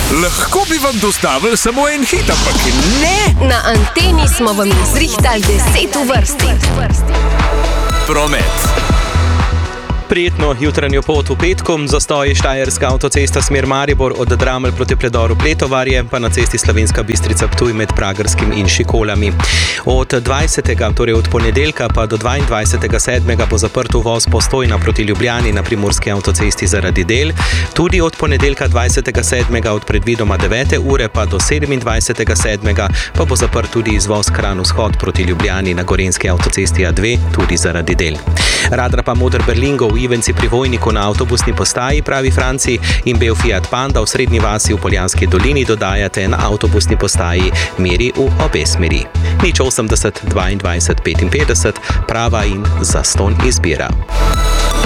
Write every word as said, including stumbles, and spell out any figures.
Lahko bi vam dostavili samo en hit, ampak ne. Na anteni smo vam izrihtali deset v vrsti. Promet. Prijetno jutranjo pot v petku, zastoj Štajerska avtocesta smer Maribor od Dramelj proti predoru Pletovarje, pa na cesti Slovenska Bistrica Ptuj med Pragerskim in Šikolami. Od dvajsetega, torej od ponedeljka pa do dvaindvajsetega sedmega bo zaprt uvoz Postojna proti Ljubljani na primorski avtocesti zaradi del. Tudi od ponedeljka dvajsetega sedmega od predvidoma devete ure pa do sedemindvajsetega sedmega pa bo zaprt tudi izvoz Kranj vzhod proti Ljubljani na gorenjski avtocesti A dve tudi zaradi del. Radra pa Moder Berlingo v Ivenci pri Vojniku na avtobusni postaji, pravi Franci, in bel Fiat Panda v Srednji vasi v Poljanski dolini dodajate na avtobusni postaji meri v obe smeri. Nič osemdeset dvaindvajset petinpetdeset, prava in zastonj izbira.